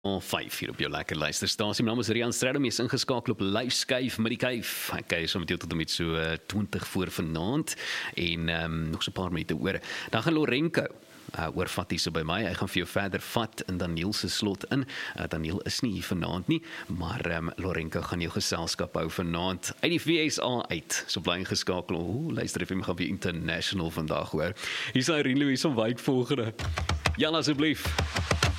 5 hier op jou lekker luisterstasie. My naam is Rian Strydom, jy is ingeskakel op Lyfskyf met die Kuif. Ek kyk so met jou tot en met so 20 voor vanaand en nog so 'n paar minute oor. Dan gaan Lorenko oorvat hier so by my. Hy gaan vir jou verder vat in Daniel se slot in. Daniel is nie hier vanaand nie, maar Lorenko gaan jou geselskap hou vanaand uit die VSA uit. So bly ingeskakel. Luister FM gaan weer international vandag hoor. Hier is Irene Louise van Wyk volgende. Jan asseblief.